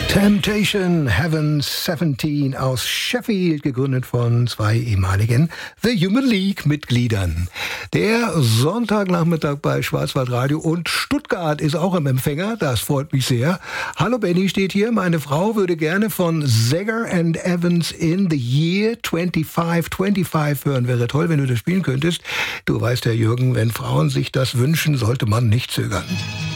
Temptation Heaven 17 aus Sheffield, gegründet von zwei ehemaligen The Human League-Mitgliedern. Der Sonntagnachmittag bei Schwarzwaldradio und Stuttgart ist auch im Empfänger, das freut mich sehr. Hallo Benny steht hier, meine Frau würde gerne von Seger and Evans in the Year 2525 hören. Wäre toll, wenn du das spielen könntest. Du weißt ja, Jürgen, wenn Frauen sich das wünschen, sollte man nicht zögern.